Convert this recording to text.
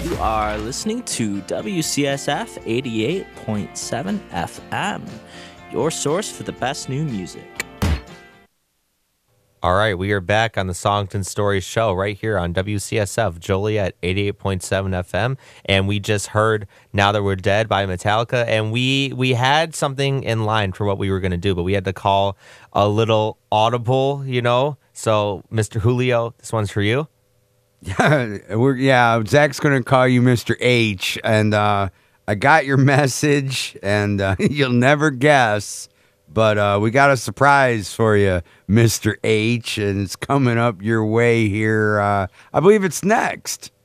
You are listening to WCSF 88.7 FM, your source for the best new music. All right, we are back on the Songton Stories show right here on WCSF Joliet 88.7 FM, and we just heard Now That We're Dead by Metallica, and we had something in line for what we were going to do, but we had to call a little audible, So, Mr. Julio, this one's for you. Zach's gonna call you Mr. H, and I got your message, and you'll never guess, but we got a surprise for you, Mr. H, and it's coming up your way here. I believe it's next.